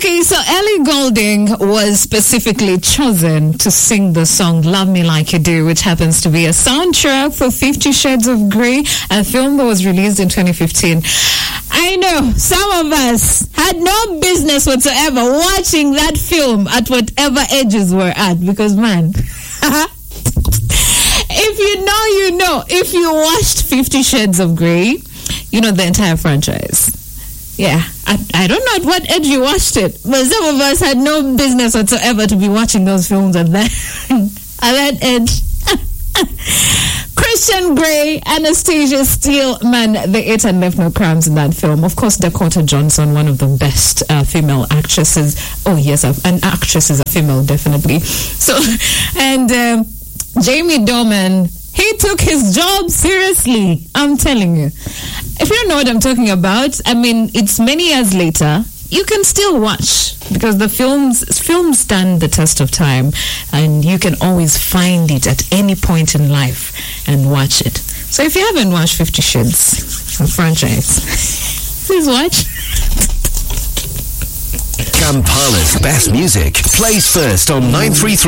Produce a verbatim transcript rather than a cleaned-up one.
Okay, so Ellie Goulding was specifically chosen to sing the song Love Me Like You Do, which happens to be a soundtrack for Fifty Shades of Grey, a film that was released in twenty fifteen. I know some of us had no business whatsoever watching that film at whatever ages we're at, because man, if you know, you know. If you watched Fifty Shades of Grey, you know the entire franchise. Yeah, I, I don't know at what age you watched it, but some of us had no business whatsoever to be watching those films at that, at that age. Christian Grey, Anastasia Steele, man, they ate and left no crumbs in that film. Of course, Dakota Johnson, one of the best uh, female actresses. Oh, yes, an actress is a female, definitely. So, and um, Jamie Dornan, he took his job seriously. I'm telling you. If you don't know what I'm talking about, I mean, it's many years later. You can still watch because the films films stand the test of time, and you can always find it at any point in life and watch it. So if you haven't watched Fifty Shades, a franchise, please watch. Kampala's best music plays first on nine three three.